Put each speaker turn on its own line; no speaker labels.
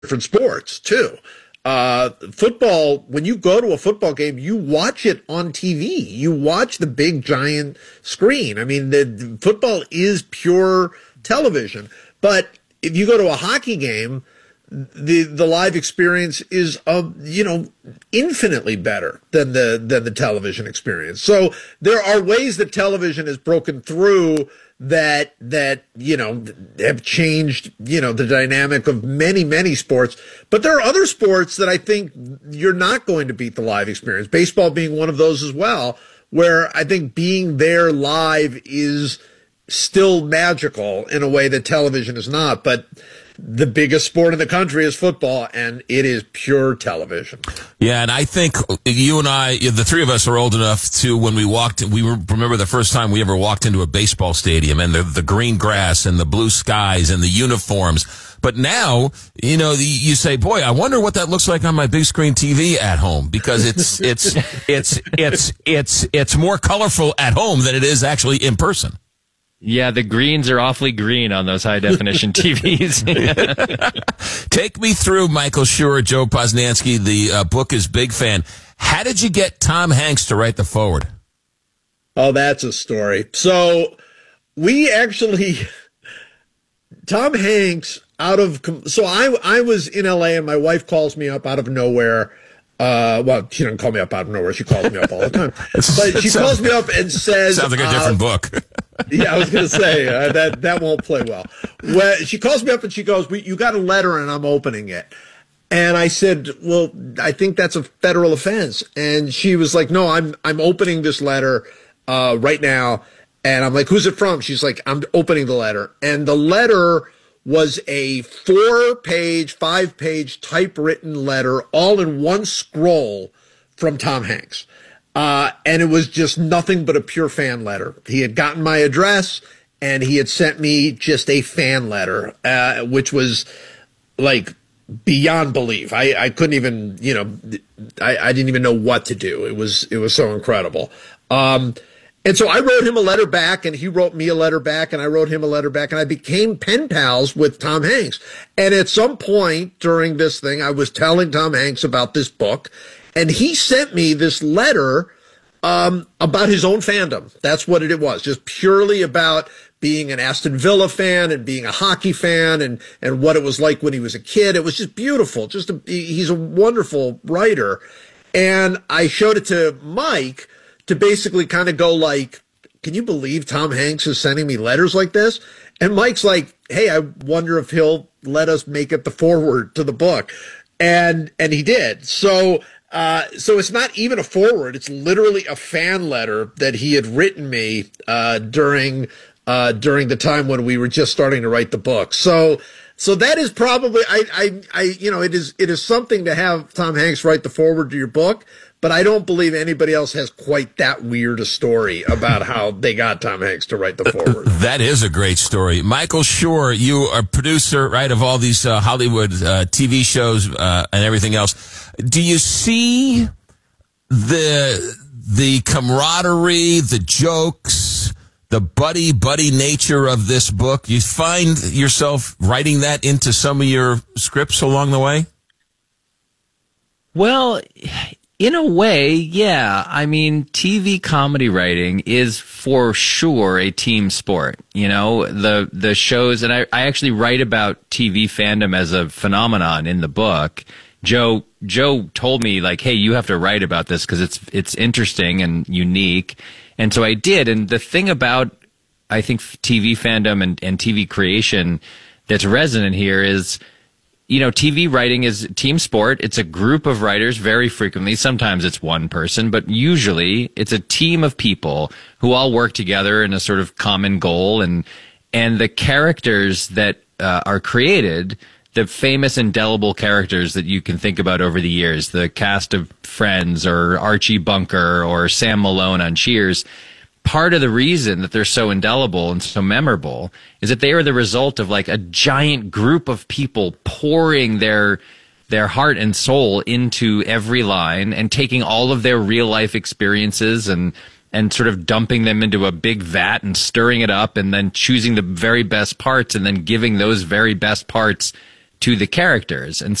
different sports too. Football, when you go to a football game, you watch it on TV. You watch the big giant screen. I mean, the football is pure television. But if you go to a hockey game, the live experience is infinitely better than the television experience. So there are ways that television has broken through that have changed the dynamic of many sports. But there are other sports that I think you're not going to beat the live experience. Baseball being one of those as well, where I think being there live is still magical in a way that television is not. But the biggest sport in the country is football, and it is pure television.
Yeah, and I think you and I, the three of us, are old enough to, when we walked, remember the first time we ever walked into a baseball stadium, and the green grass and the blue skies and the uniforms. But now, you say, boy, I wonder what that looks like on my big screen TV at home, because it's more colorful at home than it is actually in person.
Yeah, the greens are awfully green on those high-definition TVs.
Take me through, Michael Schur, Joe Posnanski. The book is Big Fan. How did you get Tom Hanks to write the foreword?
Oh, that's a story. So Tom Hanks I was in L.A. and my wife calls me up out of nowhere. Well, she doesn't call me up out of nowhere. She calls me up all the time. But she calls me up and says...
Sounds like a different book.
Yeah, I was going to say, that won't play well. She calls me up and she goes, you got a letter and I'm opening it. And I said, well, I think that's a federal offense. And she was like, no, I'm opening this letter right now. And I'm like, who's it from? She's like, I'm opening the letter. And the letter was a 4-page, 5-page typewritten letter all in one scroll from Tom Hanks. And it was just nothing but a pure fan letter. He had gotten my address and he had sent me just a fan letter, which was like beyond belief. I couldn't even, I didn't even know what to do. It was so incredible. And so I wrote him a letter back and he wrote me a letter back and I wrote him a letter back and I became pen pals with Tom Hanks. And at some point during this thing, I was telling Tom Hanks about this book and he sent me this letter about his own fandom. That's what it was, just purely about being an Aston Villa fan and being a hockey fan and what it was like when he was a kid. It was just beautiful. He's a wonderful writer. And I showed it to Mike to basically kind of go like, can you believe Tom Hanks is sending me letters like this? And Mike's like, hey, I wonder if he'll let us make it the foreword to the book. And he did. So it's not even a foreword. It's literally a fan letter that he had written me during the time when we were just starting to write the book. So that is probably it is something to have Tom Hanks write the foreword to your book, but I don't believe anybody else has quite that weird a story about how they got Tom Hanks to write the foreword.
That is a great story. Michael Schur, you are producer, right, of all these Hollywood TV shows and everything else. Do you see the camaraderie, the jokes, the buddy nature of this book? You find yourself writing that into some of your scripts along the way?
Well, in a way, yeah. I mean, TV comedy writing is for sure a team sport. The shows, and I actually write about TV fandom as a phenomenon in the book. Joe told me, like, hey, you have to write about this because it's interesting and unique. And so I did. And the thing about, I think, TV fandom and TV creation that's resonant here is, TV writing is a team sport. It's a group of writers very frequently. Sometimes it's one person, but usually it's a team of people who all work together in a sort of common goal. And the characters that are created, the famous indelible characters that you can think about over the years, the cast of Friends or Archie Bunker or Sam Malone on Cheers, part of the reason that they're so indelible and so memorable is that they are the result of like a giant group of people pouring their heart and soul into every line and taking all of their real life experiences and sort of dumping them into a big vat and stirring it up and then choosing the very best parts and then giving those very best parts to the characters. And